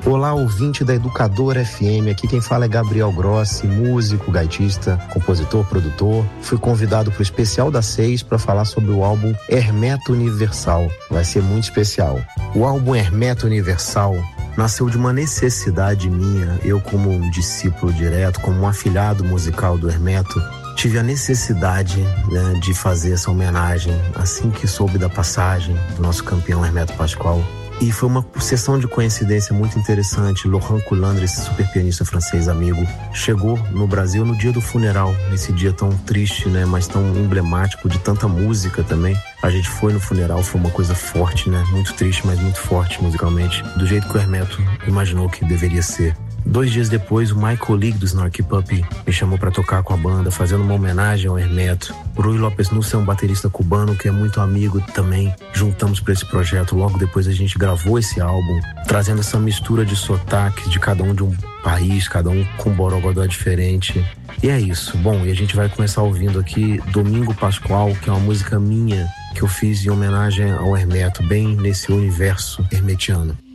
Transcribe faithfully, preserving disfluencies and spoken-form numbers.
Olá, ouvinte da Educadora F M, aqui quem fala é Gabriel Grossi, músico, gaitista, compositor, produtor. Fui convidado para o especial da Seis para falar sobre o álbum Hermeto Universal. Vai ser muito especial. O álbum Hermeto Universal nasceu de uma necessidade minha. Eu, como um discípulo direto, como um afilhado musical do Hermeto, tive a necessidade, né, de fazer essa homenagem assim que soube da passagem do nosso campeão Hermeto Pascoal. E foi uma sucessão de coincidência muito interessante. Laurent Coulandre, esse super pianista francês amigo, chegou no Brasil no dia do funeral, nesse dia tão triste, né, mas tão emblemático, de tanta música também. A gente foi no funeral, foi uma coisa forte, né, muito triste, mas muito forte musicalmente, do jeito que o Hermeto imaginou que deveria ser. Dois dias depois, o Michael League do Snarky Puppy me chamou para tocar com a banda, fazendo uma homenagem ao Hermeto. O Rui Lopes Nussa é um baterista cubano que é muito amigo também. Juntamos para esse projeto. Logo depois a gente gravou esse álbum, trazendo essa mistura de sotaques de cada um de um país, cada um com um borogodó diferente. E é isso. Bom, e a gente vai começar ouvindo aqui Domingo Pascoal, que é uma música minha que eu fiz em homenagem ao Hermeto, bem nesse universo hermetiano.